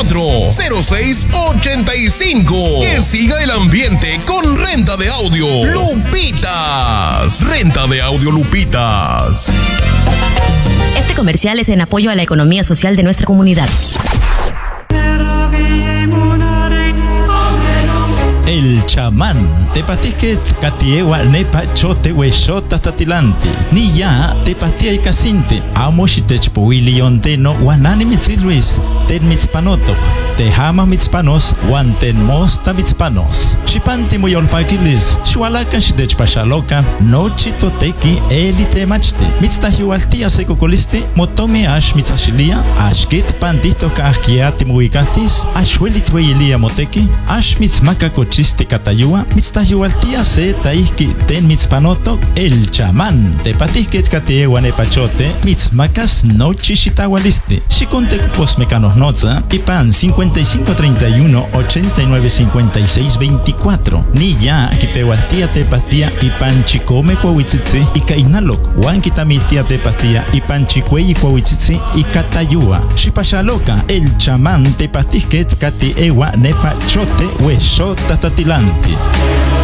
954-0685. Que siga el ambiente con Renta de Audio Lupitas. Renta de Audio Lupitas. Este comercial es en apoyo a la economía social de nuestra comunidad. El chamán te patisque catiewa nepa chote hueshota tatilanti ni ya te patia y casinte amoshitech puilionte no guanani mitzilluis ten mitzpanotok te jama mitzpanos guanten mosta mitzpanos chipanti muyolpaquilis shualakan shitech pashaloka no chitoteki elite machte mitztahiualtia secocolisti motome ash mitzashilia ashkit pandito kahkiati muikaltis ashwelit weilia moteki ash mitzmaka chiste catayua mitztahualtia se taihki ten mitzpanotok el chamán te patisque catiewa nepachote mitzmacas no chishitahualiste shikonte posmecanos noza ipan 5531 89 56 24 ni ya kipehualtia te patia ipan chicome cuahuitzitzi y kainalok huanquitamitia te patia ipan chicuey cuahuitzitzi y catayua shipashaloka el chamán te patisque catiewa nepachote hueshota tatilanti.